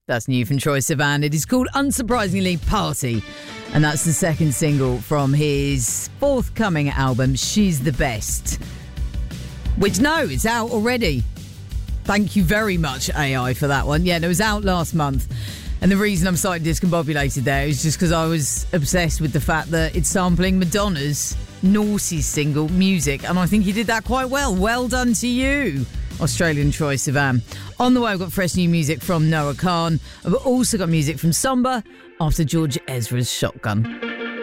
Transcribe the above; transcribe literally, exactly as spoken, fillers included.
That's new from Troye Sivan. It is called, unsurprisingly, Party. And that's the second single from his forthcoming album, She's the Best. Which, no, it's out already. Thank you very much, A I, for that one. Yeah, no, it was out last month. And the reason I'm slightly discombobulated there is just because I was obsessed with the fact that it's sampling Madonna's Naughty single, Music. And I think he did that quite well. Well done to you, Australian Troye Sivan. On the way, I've got fresh new music from Noah Khan. I've also got music from Samba after George Ezra's Shotgun.